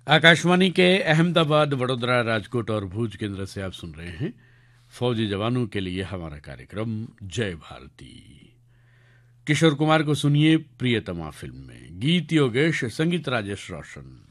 आकाशवाणी के अहमदाबाद, वडोदरा, राजकोट और भूज केंद्र से आप सुन रहे हैं फौजी जवानों के लिए हमारा कार्यक्रम जय भारती। किशोर कुमार को सुनिए प्रियतमा फिल्म में। गीत योगेश, संगीत राजेश रोशन।